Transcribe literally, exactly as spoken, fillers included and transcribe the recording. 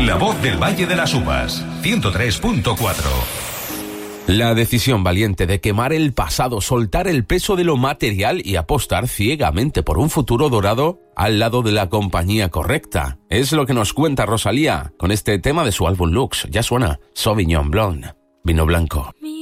La voz del Valle de las Uvas, ciento tres punto cuatro. La decisión valiente de quemar el pasado, soltar el peso de lo material y apostar ciegamente por un futuro dorado al lado de la compañía correcta. Es lo que nos cuenta Rosalía con este tema de su álbum Lux. Ya suena Sauvignon Blanc, vino blanco. Mi